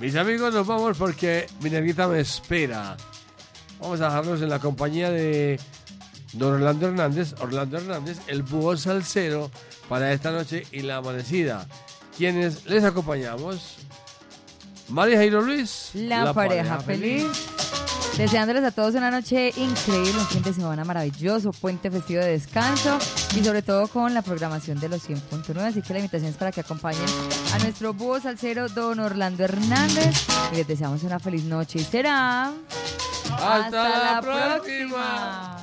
Mis amigos, nos vamos porque mi negrita me espera. Vamos a dejarnos en la compañía de don Orlando Hernández, el búho salsero para esta noche y la amanecida. Quienes les acompañamos, María Jairo Luis, la pareja feliz. Deseándoles a todos una noche increíble, un fin de semana maravilloso, puente festivo de descanso y sobre todo con la programación de los 100.9. Así que la invitación es para que acompañen a nuestro búho salsero, don Orlando Hernández. Y les deseamos una feliz noche y será... ¡Hasta la próxima!